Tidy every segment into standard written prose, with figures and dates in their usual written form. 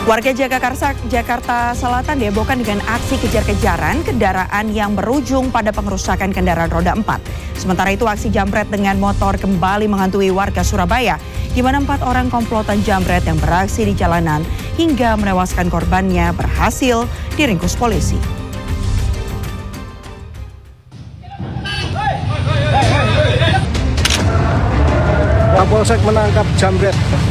Warga Jakarta Selatan dihebohkan dengan aksi kejar-kejaran kendaraan yang berujung pada pengerusakan kendaraan roda 4. Sementara itu aksi jambret dengan motor kembali menghantui warga Surabaya, di mana 4 orang komplotan jambret yang beraksi di jalanan hingga menewaskan korbannya berhasil diringkus polisi. Kapolsek menangkap jambret.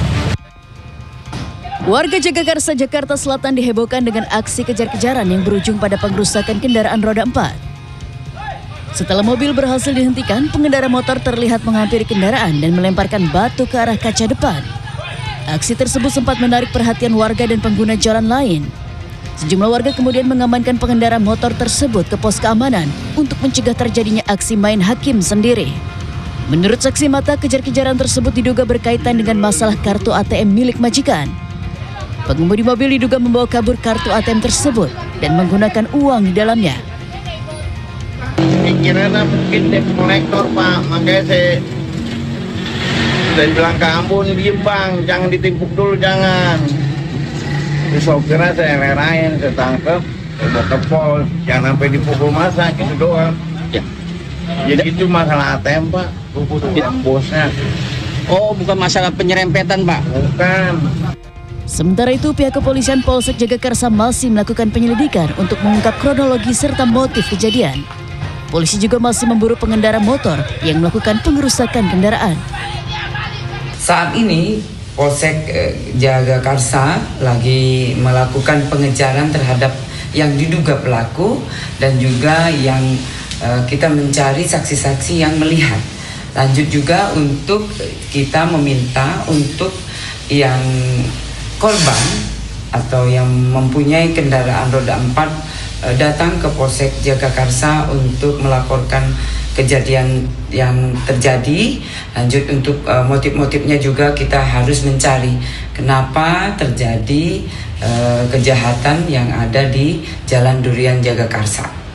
Warga Jagakarsa, Jakarta Selatan dihebohkan dengan aksi kejar-kejaran yang berujung pada pengerusakan kendaraan roda 4. Setelah mobil berhasil dihentikan, pengendara motor terlihat menghampiri kendaraan dan melemparkan batu ke arah kaca depan. Aksi tersebut sempat menarik perhatian warga dan pengguna jalan lain. Sejumlah warga kemudian mengamankan pengendara motor tersebut ke pos keamanan untuk mencegah terjadinya aksi main hakim sendiri. Menurut saksi mata, kejar-kejaran tersebut diduga berkaitan dengan masalah kartu ATM milik majikan. Pengemudi mobil diduga membawa kabur kartu ATM tersebut dan menggunakan uang di dalamnya. Pikirannya mungkin debt collector, Pak. Makanya saya bilang ke Ambon, diem bang, jangan ditimpuk dulu, jangan. Terus sopirnya saya lerain, saya tangkap, saya bawa ke pos. Jangan sampai dipukul masa, gitu doang. Ya. Jadi itu masalah ATM, Pak. Bosnya. Oh, bukan masalah penyerempetan, Pak? Bukan. Sementara itu, pihak kepolisian Polsek Jagakarsa masih melakukan penyelidikan untuk mengungkap kronologi serta motif kejadian. Polisi juga masih memburu pengendara motor yang melakukan pengerusakan kendaraan. Saat ini, Polsek Jagakarsa lagi melakukan pengejaran terhadap yang diduga pelaku dan juga yang kita mencari saksi-saksi yang melihat. Lanjut juga untuk kita meminta untuk yang korban atau yang mempunyai kendaraan roda 4 datang ke Polsek Jagakarsa untuk melaporkan kejadian yang terjadi. Lanjut untuk motif-motifnya juga kita harus mencari kenapa terjadi kejahatan yang ada di Jalan Durian Jagakarsa.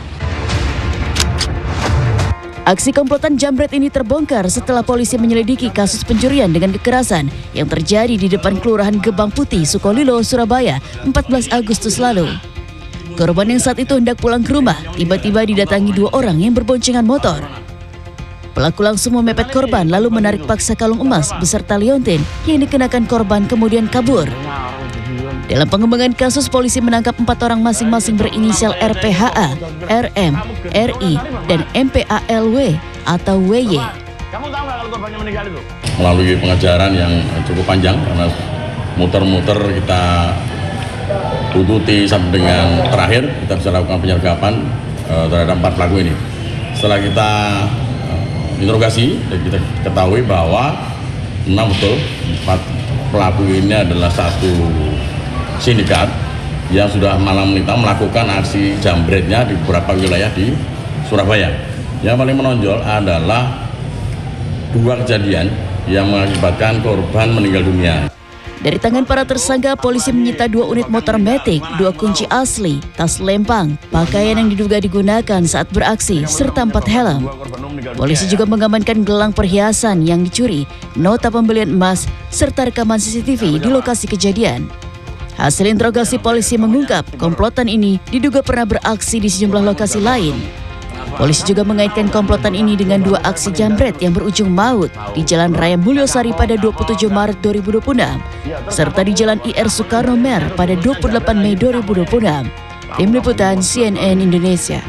Aksi komplotan jambret ini terbongkar setelah polisi menyelidiki kasus pencurian dengan kekerasan yang terjadi di depan Kelurahan Gebang Putih, Sukolilo, Surabaya, 14 Agustus lalu. Korban yang saat itu hendak pulang ke rumah, tiba-tiba didatangi 2 orang yang berboncengan motor. Pelaku langsung memepet korban lalu menarik paksa kalung emas beserta liontin yang dikenakan korban kemudian kabur. Dalam pengembangan kasus, polisi menangkap 4 orang masing-masing berinisial RPHA, RM, RI, dan MPALW atau WY. Melalui pengejaran yang cukup panjang karena muter-muter kita tuntuti sampai dengan terakhir kita bisa lakukan penyergapan terhadap 4 pelaku ini. Setelah kita interogasi dan kita ketahui bahwa memang betul 4 pelaku ini adalah satu sindikat yang sudah malam melintang melakukan aksi jambretnya di beberapa wilayah di Surabaya. Yang paling menonjol adalah 2 kejadian yang mengakibatkan korban meninggal dunia. Dari tangan para tersangka, polisi menyita 2 unit motor matic, 2 kunci asli, tas lempang, pakaian yang diduga digunakan saat beraksi, serta 4 helm. Polisi juga mengamankan gelang perhiasan yang dicuri, nota pembelian emas, serta rekaman CCTV di lokasi kejadian. Hasil interogasi polisi mengungkap komplotan ini diduga pernah beraksi di sejumlah lokasi lain. Polisi juga mengaitkan komplotan ini dengan 2 aksi jambret yang berujung maut di Jalan Raya Mulyosari pada 27 Maret 2026, serta di Jalan IR Soekarno Mer pada 28 Mei 2026. Tim Liputan CNN Indonesia.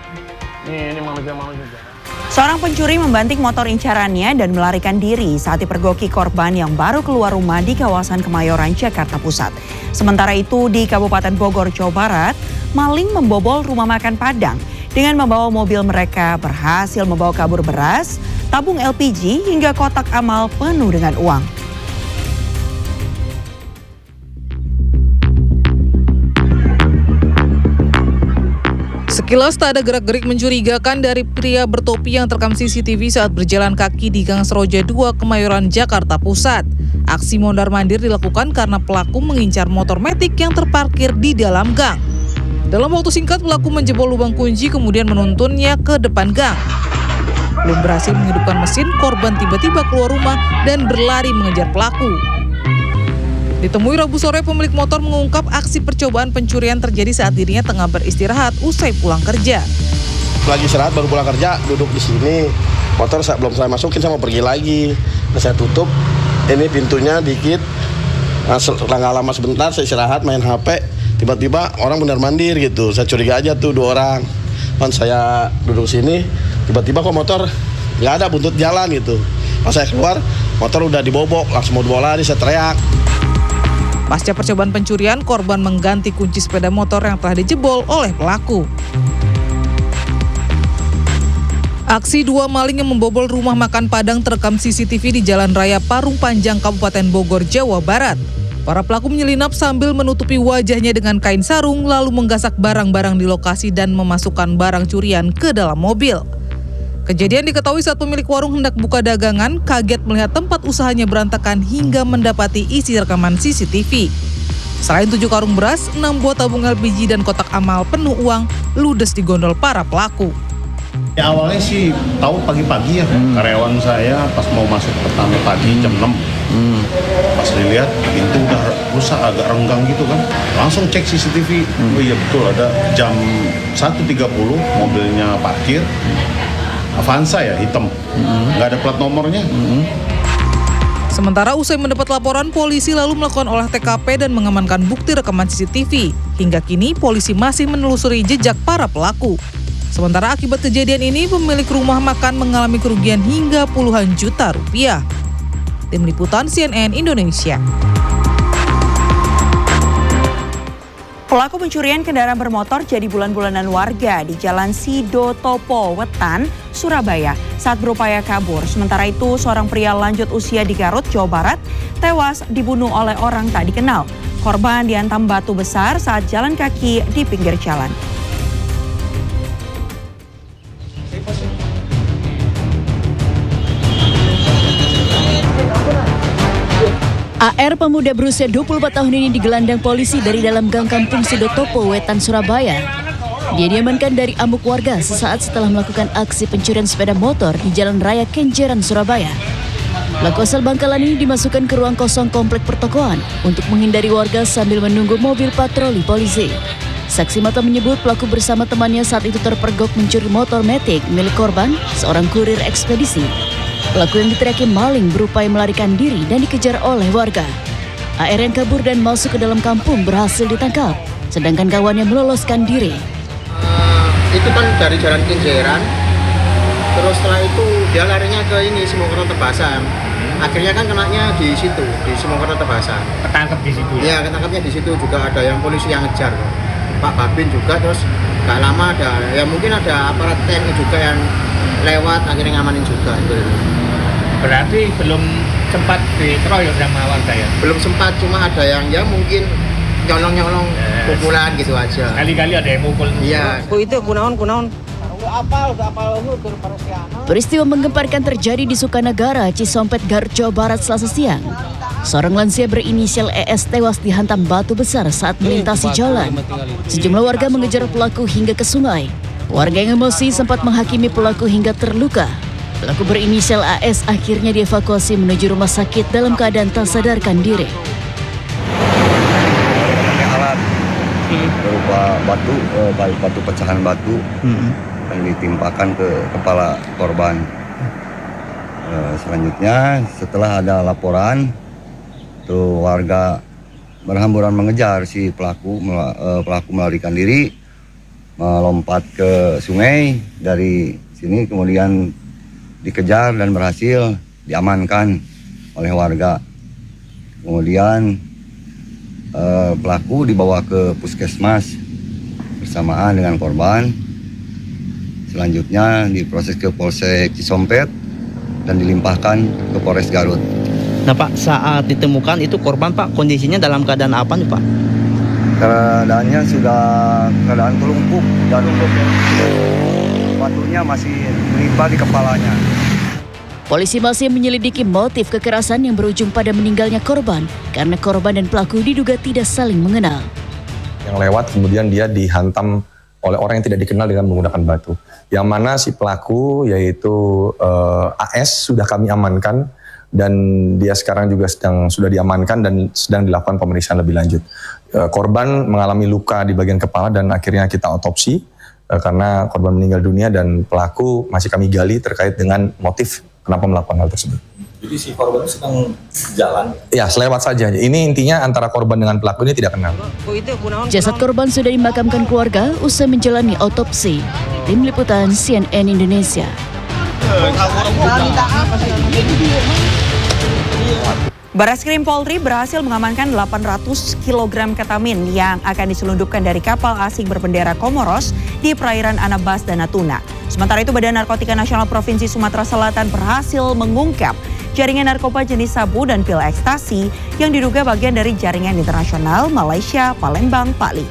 Seorang pencuri membanting motor incarannya dan melarikan diri saat dipergoki korban yang baru keluar rumah di kawasan Kemayoran, Jakarta Pusat. Sementara itu di Kabupaten Bogor, Jawa Barat, maling membobol rumah makan Padang. Dengan membawa mobil mereka berhasil membawa kabur beras, tabung LPG hingga kotak amal penuh dengan uang. Sekilas tak ada gerak-gerik mencurigakan dari pria bertopi yang terekam CCTV saat berjalan kaki di Gang Seroja 2, Kemayoran, Jakarta Pusat. Aksi mondar-mandir dilakukan karena pelaku mengincar motor matic yang terparkir di dalam gang. Dalam waktu singkat, pelaku menjebol lubang kunci kemudian menuntunnya ke depan gang. Belum berhasil menghidupkan mesin, korban tiba-tiba keluar rumah dan berlari mengejar pelaku. Ditemui Rabu sore, pemilik motor mengungkap aksi percobaan pencurian terjadi saat dirinya tengah beristirahat usai pulang kerja. Lagi istirahat baru pulang kerja, duduk di sini. Motor belum saya masukin, saya mau pergi lagi. Nah, saya tutup, ini pintunya dikit. Nah, nggak lama sebentar saya istirahat main HP. Tiba-tiba orang benar-mandir gitu. Saya curiga aja tuh 2 orang. Pas saya duduk sini, tiba-tiba kok motor nggak ada, buntut jalan gitu. Pas saya keluar, motor udah dibobok, langsung mau dibawa lari, saya teriak. Pasca percobaan pencurian, korban mengganti kunci sepeda motor yang telah dijebol oleh pelaku. Aksi 2 maling yang membobol rumah makan Padang terekam CCTV di Jalan Raya Parung Panjang, Kabupaten Bogor, Jawa Barat. Para pelaku menyelinap sambil menutupi wajahnya dengan kain sarung, lalu menggasak barang-barang di lokasi dan memasukkan barang curian ke dalam mobil. Kejadian diketahui saat pemilik warung hendak buka dagangan, kaget melihat tempat usahanya berantakan hingga mendapati isi rekaman CCTV. Selain 7 karung beras, 6 buah tabung LPG dan kotak amal penuh uang ludes di gondol para pelaku. Ya, awalnya sih tahu pagi-pagi ya, karyawan saya pas mau masuk pertama pagi jam 6. Pas dilihat pintu udah rusak, agak renggang gitu kan. Langsung cek CCTV, oh iya betul ada jam 1.30 mobilnya parkir. Avanza ya, hitam, nggak ada plat nomornya. Sementara usai mendapat laporan, polisi lalu melakukan olah TKP dan mengamankan bukti rekaman CCTV. Hingga kini polisi masih menelusuri jejak para pelaku. Sementara akibat kejadian ini, pemilik rumah makan mengalami kerugian hingga puluhan juta rupiah. Tim Liputan CNN Indonesia. Pelaku pencurian kendaraan bermotor jadi bulan-bulanan warga di Jalan Sidotopo Wetan, Surabaya saat berupaya kabur. Sementara itu, seorang pria lanjut usia di Garut, Jawa Barat, tewas dibunuh oleh orang tak dikenal. Korban dihantam batu besar saat jalan kaki di pinggir jalan. AR pemuda berusia 24 tahun ini digelandang polisi dari dalam gang kampung Sidotopo Wetan, Surabaya. Dia diamankan dari amuk warga sesaat setelah melakukan aksi pencurian sepeda motor di Jalan Raya Kenjeran, Surabaya. Pelaku asal Bangkalan ini dimasukkan ke ruang kosong komplek pertokoan untuk menghindari warga sambil menunggu mobil patroli polisi. Saksi mata menyebut pelaku bersama temannya saat itu terpergok mencuri motor Matic milik korban, seorang kurir ekspedisi. Pelaku yang diteriaki maling berupaya melarikan diri dan dikejar oleh warga. AR yang kabur dan masuk ke dalam kampung berhasil ditangkap, sedangkan kawannya meloloskan diri. Itu kan dari Jalan Kenjeran, terus setelah itu dia larinya ke ini Simokerto Tebasan. Akhirnya kan kenanya di situ, di Simokerto Tebasan. Ketangkep di situ? Iya, ketangkepnya di situ, juga ada yang polisi yang ngejar. Pak Babin juga, terus gak lama ada, ya mungkin ada aparat TNI juga yang lewat, akhirnya ngamanin juga. Berarti belum sempat dikeroyok sama warga ya? Belum sempat, cuma ada yang ya mungkin nyolong-nyolong pukulan gitu aja. Kali-kali ada yang mukul. Iya. Itu kunaon. Peristiwa menggemparkan terjadi di Sukanagara, Cisompet, Garut, Jawa Barat, Selasa siang. Seorang lansia berinisial ES tewas dihantam batu besar saat melintasi jalan. Sejumlah warga mengejar pelaku hingga ke sungai. Warga yang emosi sempat menghakimi pelaku hingga terluka. Pelaku berinisial AS akhirnya dievakuasi menuju rumah sakit dalam keadaan tak sadarkan diri. Pakai alat berupa batu pecahan batu yang ditimpakan ke kepala korban. Selanjutnya setelah ada laporan, tuh warga berhamburan mengejar si pelaku melarikan diri, melompat ke sungai. Dari sini kemudian dikejar dan berhasil diamankan oleh warga. Kemudian pelaku dibawa ke puskesmas bersamaan dengan korban. Selanjutnya diproses ke Polsek Cisompet dan dilimpahkan ke Polres Garut. Nah Pak, saat ditemukan itu korban Pak, kondisinya dalam keadaan apa nih Pak? Keadaannya sudah keadaan terlungkup dan batunya masih menimpa di kepalanya. Polisi masih menyelidiki motif kekerasan yang berujung pada meninggalnya korban karena korban dan pelaku diduga tidak saling mengenal. Yang lewat kemudian dia dihantam oleh orang yang tidak dikenal dengan menggunakan batu. Yang mana si pelaku yaitu AS sudah kami amankan dan dia sekarang juga sudah diamankan dan sedang dilakukan pemeriksaan lebih lanjut. Korban mengalami luka di bagian kepala dan akhirnya kita otopsi karena korban meninggal dunia dan pelaku masih kami gali terkait dengan motif kenapa melakukan hal tersebut. Jadi si korban sedang jalan? Ya, selewat saja. Ini intinya antara korban dengan pelaku ini tidak kenal. Jasad korban sudah dimakamkan keluarga usai menjalani otopsi. Tim Liputan CNN Indonesia. Bareskrim Polri berhasil mengamankan 800 kg ketamin yang akan diselundupkan dari kapal asing berbendera Komoros di perairan Anambas dan Natuna. Sementara itu Badan Narkotika Nasional Provinsi Sumatera Selatan berhasil mengungkap jaringan narkoba jenis sabu dan pil ekstasi yang diduga bagian dari jaringan internasional Malaysia, Palembang, Pali.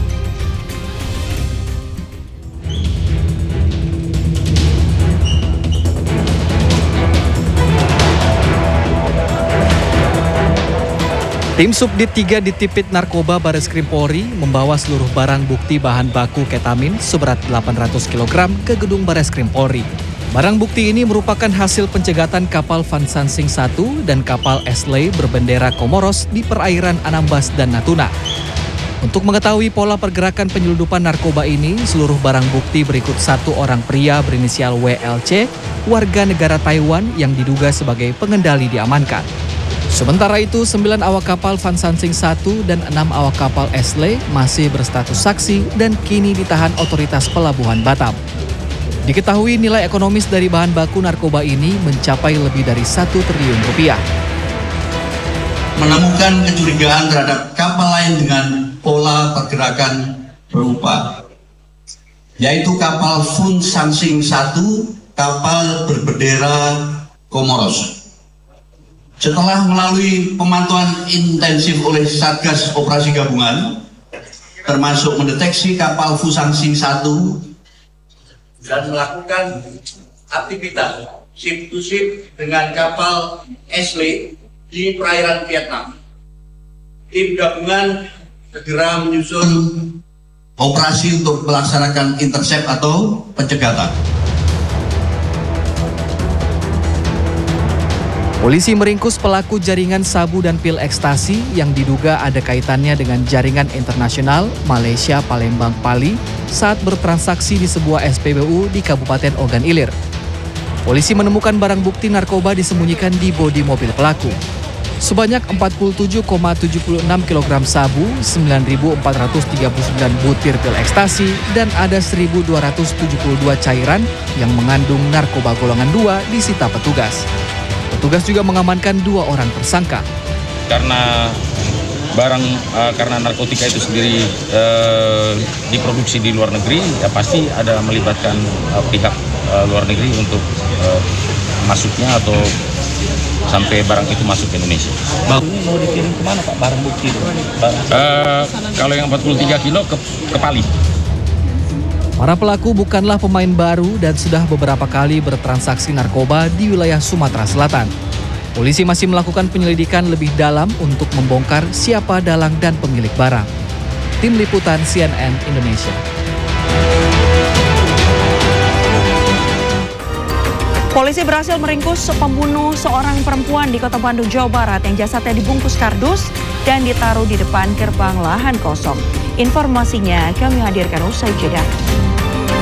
Tim Subdit 3 Ditipit Narkoba Bareskrim Polri membawa seluruh barang bukti bahan baku ketamin seberat 800 kg ke gedung Bareskrim Polri. Barang bukti ini merupakan hasil pencegatan kapal Van Sansing 1 dan kapal Esley berbendera Komoros di perairan Anambas dan Natuna. Untuk mengetahui pola pergerakan penyelundupan narkoba ini, seluruh barang bukti berikut satu orang pria berinisial WLC, warga negara Taiwan yang diduga sebagai pengendali diamankan. Sementara itu, 9 awak kapal Van Sansing 1 dan 6 awak kapal Esley masih berstatus saksi dan kini ditahan otoritas pelabuhan Batam. Diketahui nilai ekonomis dari bahan baku narkoba ini mencapai lebih dari 1 triliun rupiah. Menemukan kecurigaan terhadap kapal lain dengan pola pergerakan berupa, yaitu kapal Van Sansing 1, kapal berbendera Komoros. Setelah melalui pemantauan intensif oleh Satgas Operasi Gabungan, termasuk mendeteksi kapal Van Sansing 1 dan melakukan aktivitas ship to ship dengan kapal Esley di perairan Vietnam. Tim gabungan segera menyusun operasi untuk melaksanakan intercept atau pencegatan. Polisi meringkus pelaku jaringan sabu dan pil ekstasi yang diduga ada kaitannya dengan jaringan internasional Malaysia Palembang Pali saat bertransaksi di sebuah SPBU di Kabupaten Ogan Ilir. Polisi menemukan barang bukti narkoba disembunyikan di bodi mobil pelaku. Sebanyak 47,76 kg sabu, 9.439 butir pil ekstasi, dan ada 1.272 cairan yang mengandung narkoba golongan 2 disita petugas. Petugas juga mengamankan 2 orang tersangka. Karena narkotika itu sendiri diproduksi di luar negeri, ya pasti ada melibatkan pihak luar negeri untuk masuknya atau sampai barang itu masuk ke Indonesia. Ini mau dikirim kemana Pak barang bukti itu? Kalau yang 43 kilo ke Pali. Para pelaku bukanlah pemain baru dan sudah beberapa kali bertransaksi narkoba di wilayah Sumatera Selatan. Polisi masih melakukan penyelidikan lebih dalam untuk membongkar siapa dalang dan pemilik barang. Tim Liputan CNN Indonesia. Polisi berhasil meringkus pembunuh seorang perempuan di Kota Bandung, Jawa Barat yang jasadnya dibungkus kardus dan ditaruh di depan gerbang lahan kosong. Informasinya kami hadirkan usai jeda.